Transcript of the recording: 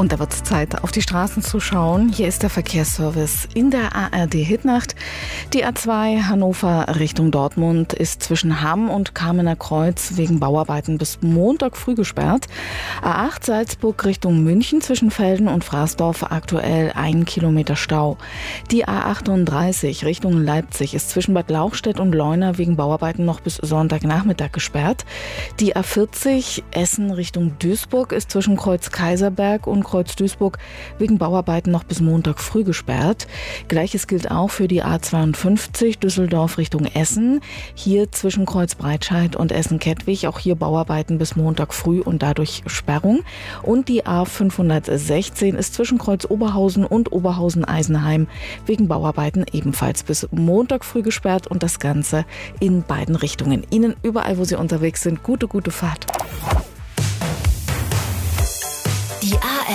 Und da wird es Zeit, auf die Straßen zu schauen. Hier ist der Verkehrsservice in der ARD-Hitnacht. Die A2 Hannover Richtung Dortmund ist zwischen Hamm und Kamener Kreuz wegen Bauarbeiten bis Montag früh gesperrt. A8 Salzburg Richtung München zwischen Velden und Fraßdorf aktuell 1 Kilometer Stau. Die A38 Richtung Leipzig ist zwischen Bad Lauchstädt und Leuna wegen Bauarbeiten noch bis Sonntagnachmittag gesperrt. Die A40 Essen Richtung Duisburg ist zwischen Kreuz Kaiserberg und Kreuz Duisburg wegen Bauarbeiten noch bis Montag früh gesperrt. Gleiches gilt auch für die A52 Düsseldorf Richtung Essen. Hier zwischen Kreuz Breitscheid und Essen-Kettwig auch hier Bauarbeiten bis Montag früh und dadurch Sperrung. Und die A516 ist zwischen Kreuz Oberhausen und Oberhausen-Eisenheim wegen Bauarbeiten ebenfalls bis Montag früh gesperrt und das Ganze in beiden Richtungen. Ihnen überall, wo Sie unterwegs sind, gute Fahrt. Die